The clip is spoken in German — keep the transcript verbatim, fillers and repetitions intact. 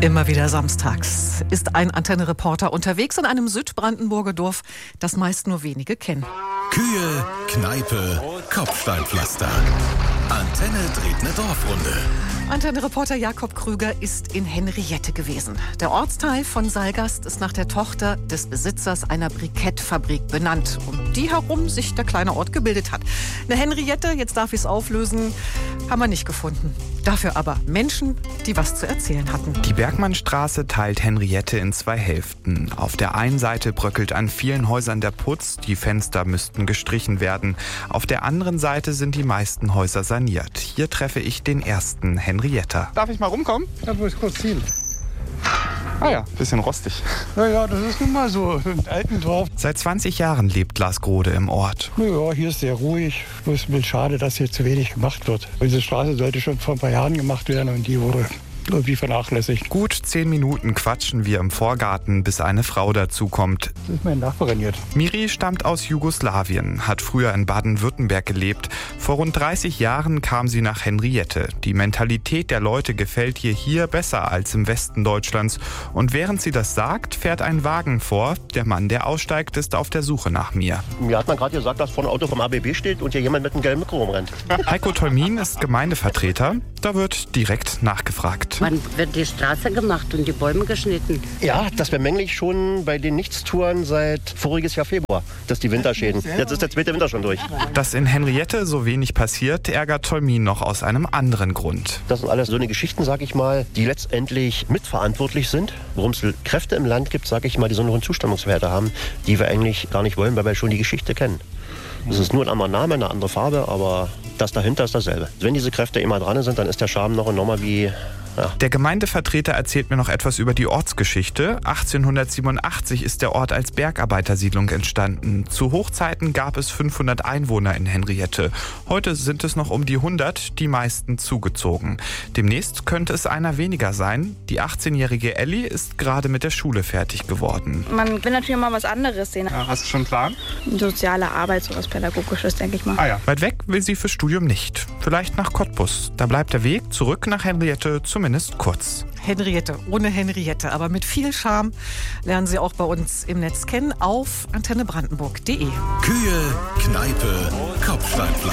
Immer wieder samstags ist ein Antenne-Reporter unterwegs in einem Südbrandenburger Dorf, das meist nur wenige kennen. Kühe, Kneipe, Kopfsteinpflaster. Antenne dreht eine Dorfrunde. Antenne-Reporter Jakob Krüger ist in Henriette gewesen. Der Ortsteil von Salgast ist nach der Tochter des Besitzers einer Brikettfabrik benannt, um die herum sich der kleine Ort gebildet hat. Eine Henriette, jetzt darf ich es auflösen, haben wir nicht gefunden. Dafür aber Menschen, die was zu erzählen hatten. Die Bergmannstraße teilt Henriette in zwei Hälften. Auf der einen Seite bröckelt an vielen Häusern der Putz, die Fenster müssten gestrichen werden. Auf der anderen Seite sind die meisten Häuser saniert. Hier treffe ich den ersten Henrietter. Darf ich mal rumkommen? Da muss ich kurz ziehen. Ah ja, bisschen rostig. Ja, ja, das ist nun mal so im alten Dorf. Seit zwanzig Jahren lebt Lars Grode im Ort. Ja, hier ist sehr ruhig. Bloß ein bisschen schade, dass hier zu wenig gemacht wird. Diese Straße sollte schon vor ein paar Jahren gemacht werden und die wurde irgendwie vernachlässigt. Gut zehn Minuten quatschen wir im Vorgarten, bis eine Frau dazukommt. Das ist meine Nachbarin jetzt. Miri stammt aus Jugoslawien, hat früher in Baden-Württemberg gelebt. Vor rund dreißig Jahren kam sie nach Henriette. Die Mentalität der Leute gefällt ihr hier besser als im Westen Deutschlands. Und während sie das sagt, fährt ein Wagen vor. Der Mann, der aussteigt, ist auf der Suche nach mir. Mir hat man gerade gesagt, dass vor einem Auto vom A B B steht und hier jemand mit einem gelben Mikro rumrennt. Heiko Tolmin ist Gemeindevertreter. Da wird direkt nachgefragt. Wann wird die Straße gemacht und die Bäume geschnitten? Ja, das bemängel schon bei den Nichtstouren seit voriges Jahr Februar. Das ist die Winterschäden. Jetzt ist der zweite Winter schon durch. Dass in Henriette so wenig passiert, ärgert Tolmin noch aus einem anderen Grund. Das sind alles so eine Geschichten, sag ich mal, die letztendlich mitverantwortlich sind. Worum es Kräfte im Land gibt, sag ich mal, die so einen hohen Zustimmungswerte haben, die wir eigentlich gar nicht wollen, weil wir schon die Geschichte kennen. Es ist nur ein anderer Name, eine andere Farbe, aber das dahinter ist dasselbe. Wenn diese Kräfte immer dran sind, dann ist der Charme noch enormer wie... Ja. Der Gemeindevertreter erzählt mir noch etwas über die Ortsgeschichte. achtzehnhundertsiebenundachtzig ist der Ort als Bergarbeitersiedlung entstanden. Zu Hochzeiten gab es fünfhundert Einwohner in Henriette. Heute sind es noch um die hundert, die meisten zugezogen. Demnächst könnte es einer weniger sein. Die achtzehnjährige Elli ist gerade mit der Schule fertig geworden. Man will natürlich mal was anderes sehen. Ja, hast du schon einen Plan? Soziale Arbeit, sowas Pädagogisches, denke ich mal. Ah ja. Weit weg will sie fürs Studium nicht. Vielleicht nach Cottbus. Da bleibt der Weg zurück nach Henriette zumindest kurz. Henriette, ohne Henriette, aber mit viel Charme, lernen Sie auch bei uns im Netz kennen auf antenne brandenburg punkt de. Kühe, Kneipe, Kopfsteinpflaster.